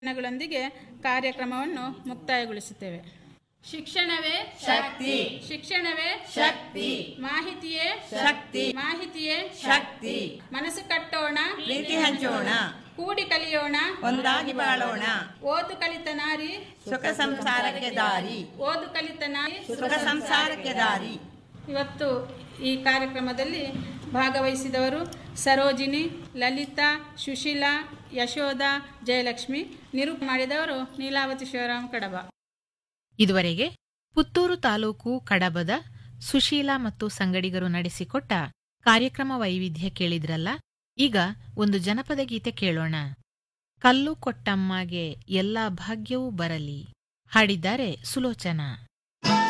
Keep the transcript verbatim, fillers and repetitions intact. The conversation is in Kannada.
ಗಳೊಂದಿಗೆ ಕಾರ್ಯಕ್ರಮವನ್ನು ಮುಕ್ತಾಯಗೊಳಿಸುತ್ತೇವೆ. ಶಿಕ್ಷಣವೇ ಶಕ್ತಿ, ಶಿಕ್ಷಣವೇ ಶಕ್ತಿ, ಮಾಹಿತಿಯೇ ಶಕ್ತಿ, ಮಾಹಿತಿಯೇ ಶಕ್ತಿ. ಮನಸ್ಸು ಕಟ್ಟೋಣ, ಪ್ರೀತಿ ಹಂಚೋಣ, ಕೂಡಿ ಕಲಿಯೋಣ, ಒಂದಾಗಿ ಬಾಳೋಣ. ಓದು ಕಲಿತ ನಾರಿ ಸುಖ ಸಂಸಾರಕ್ಕೆ ದಾರಿ, ಓದು ಕಲಿತ ನಾರಿ ಸುಖ ಸಂಸಾರಕ್ಕೆ ದಾರಿ. ಇವತ್ತು ಈ ಕಾರ್ಯಕ್ರಮದಲ್ಲಿ ಭಾಗವಹಿಸಿದವರು ಸರೋಜಿನಿ, ಲಲಿತಾ, ಸುಶೀಲಾ, ಯಶೋಧ, ಜಯಲಕ್ಷ್ಮಿ. ನಿರೂಪಣೆ ಮಾಡಿದವರು ನೀಲಾವತಿ ಶಿವರಾಮ್ ಕಡಬ. ಇದುವರೆಗೆ ಪುತ್ತೂರು ತಾಲೂಕು ಕಡಬದ ಸುಶೀಲಾ ಮತ್ತು ಸಂಗಡಿಗರು ನಡೆಸಿಕೊಟ್ಟ ಕಾರ್ಯಕ್ರಮ ವೈವಿಧ್ಯ ಕೇಳಿದ್ರಲ್ಲ. ಈಗ ಒಂದು ಜನಪದ ಗೀತೆ ಕೇಳೋಣ. ಕಲ್ಲು ಕೊಟ್ಟಮ್ಮಗೆ ಎಲ್ಲ ಭಾಗ್ಯವೂ ಬರಲಿ. ಹಾಡಿದ್ದಾರೆ ಸುಲೋಚನಾ.